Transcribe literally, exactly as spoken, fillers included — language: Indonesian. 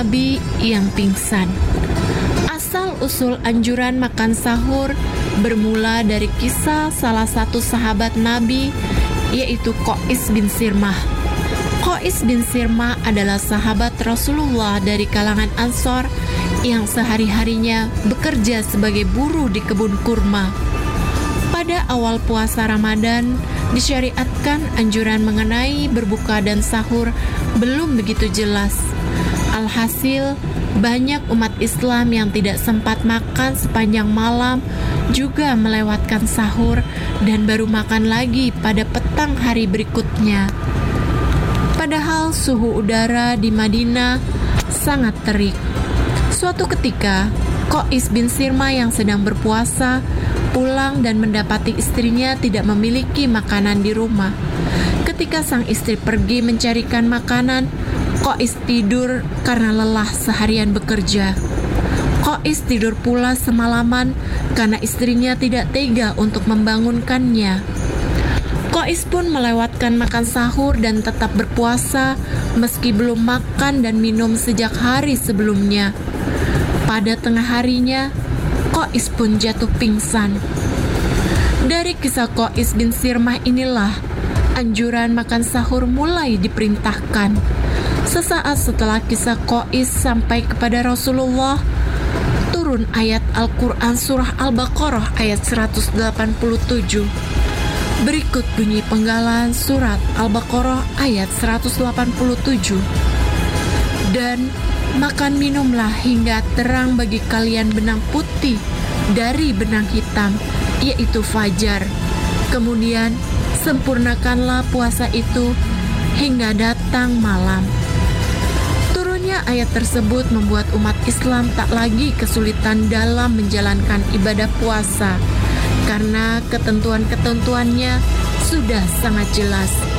Nabi yang pingsan. Asal-usul anjuran makan sahur bermula dari kisah salah satu sahabat Nabi, yaitu Qais bin Sirmah. Qais bin Sirmah adalah sahabat Rasulullah dari kalangan Ansor yang sehari-harinya bekerja sebagai buruh di kebun kurma. Pada awal puasa Ramadan, disyariatkan anjuran mengenai berbuka dan sahur belum begitu jelas. Alhasil, banyak umat Islam yang tidak sempat makan sepanjang malam juga melewatkan sahur dan baru makan lagi pada petang hari berikutnya. Padahal suhu udara di Madinah sangat terik. Suatu ketika, Qais bin Sirmah yang sedang berpuasa pulang dan mendapati istrinya tidak memiliki makanan di rumah. Ketika sang istri pergi mencarikan makanan, Qais tidur karena lelah seharian bekerja. Qais tidur pula semalaman karena istrinya tidak tega untuk membangunkannya. Qais pun melewatkan makan sahur dan tetap berpuasa meski belum makan dan minum sejak hari sebelumnya. Pada tengah harinya, Qais pun jatuh pingsan. Dari kisah Qais bin Sirmah inilah anjuran makan sahur mulai diperintahkan. Sesaat setelah kisah Qais sampai kepada Rasulullah, turun ayat Al-Quran surah Al-Baqarah ayat seratus delapan puluh tujuh. Berikut bunyi penggalan surat Al-Baqarah ayat seratus delapan puluh tujuh. Dan makan minumlah hingga terang bagi kalian benang putih dari benang hitam, yaitu fajar. Kemudian sempurnakanlah puasa itu hingga datang malam. Turunnya ayat tersebut membuat umat Islam tak lagi kesulitan dalam menjalankan ibadah puasa, karena ketentuan-ketentuannya sudah sangat jelas.